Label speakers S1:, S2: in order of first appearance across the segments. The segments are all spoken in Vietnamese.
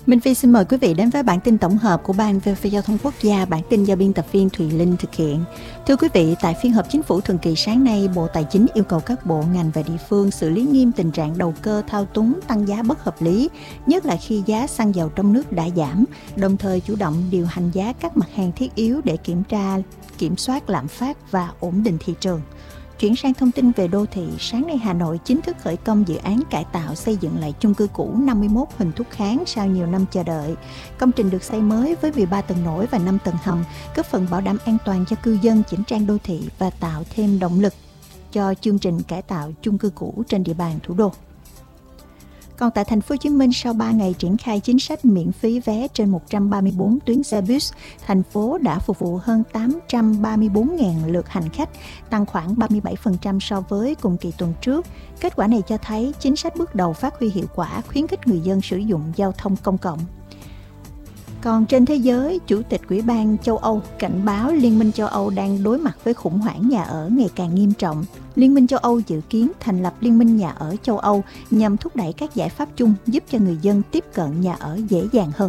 S1: Minh Phi xin mời quý vị đến với bản tin tổng hợp của Ban VV Giao thông Quốc gia, bản tin do biên tập viên Thùy Linh thực hiện. Thưa quý vị, tại phiên họp chính phủ thường kỳ sáng nay, Bộ Tài chính yêu cầu các bộ, ngành và địa phương xử lý nghiêm tình trạng đầu cơ thao túng tăng giá bất hợp lý, nhất là khi giá xăng dầu trong nước đã giảm, đồng thời chủ động điều hành giá các mặt hàng thiết yếu để kiểm soát lạm phát và ổn định thị trường. Chuyển sang thông tin về đô thị, sáng nay Hà Nội chính thức khởi công dự án cải tạo xây dựng lại chung cư cũ 51 Huỳnh Thúc Kháng sau nhiều năm chờ đợi. Công trình được xây mới với 13 tầng nổi và 5 tầng hầm, góp phần bảo đảm an toàn cho cư dân, chỉnh trang đô thị và tạo thêm động lực cho chương trình cải tạo chung cư cũ trên địa bàn thủ đô. Còn tại thành phố Hồ Chí Minh, sau 3 ngày triển khai chính sách miễn phí vé trên 134 tuyến xe buýt, thành phố đã phục vụ hơn 834.000 lượt hành khách, tăng khoảng 37% so với cùng kỳ tuần trước. Kết quả này cho thấy chính sách bước đầu phát huy hiệu quả, khuyến khích người dân sử dụng giao thông công cộng. Còn trên thế giới, Chủ tịch Ủy ban châu Âu cảnh báo Liên minh châu Âu đang đối mặt với khủng hoảng nhà ở ngày càng nghiêm trọng. Liên minh châu Âu dự kiến thành lập Liên minh nhà ở châu Âu nhằm thúc đẩy các giải pháp chung giúp cho người dân tiếp cận nhà ở dễ dàng hơn.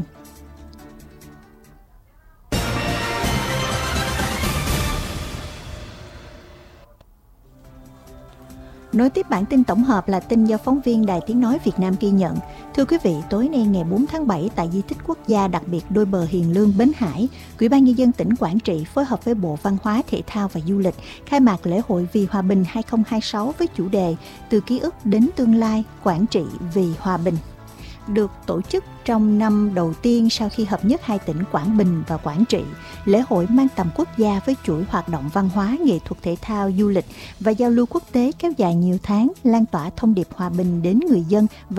S1: Nối tiếp bản tin tổng hợp là tin do phóng viên Đài Tiếng Nói Việt Nam ghi nhận. Thưa quý vị, tối nay ngày 4 tháng 7 tại Di tích Quốc gia đặc biệt Đôi Bờ Hiền Lương Bến Hải, Ủy ban Nhân dân tỉnh Quảng Trị phối hợp với Bộ Văn hóa, Thể thao và Du lịch khai mạc lễ hội Vì Hòa Bình 2026 với chủ đề Từ ký ức đến tương lai, Quảng Trị vì hòa bình. Được tổ chức trong năm đầu tiên sau khi hợp nhất hai tỉnh Quảng Bình và Quảng Trị, lễ hội mang tầm quốc gia với chuỗi hoạt động văn hóa, nghệ thuật, thể thao, du lịch và giao lưu quốc tế kéo dài nhiều tháng, lan tỏa thông điệp hòa bình đến người dân và